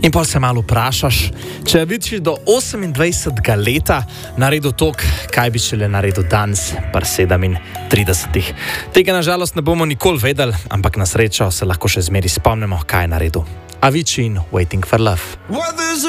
In pol se malo vprašaš, če bi do 28. leta naredil to, kaj bi šele naredil danes, par 37. Tega nažalost ne bomo nikoli vedeli, ampak na srečo se lahko še zmeri spomnimo, kaj je naredil. Avicii in Waiting for Love.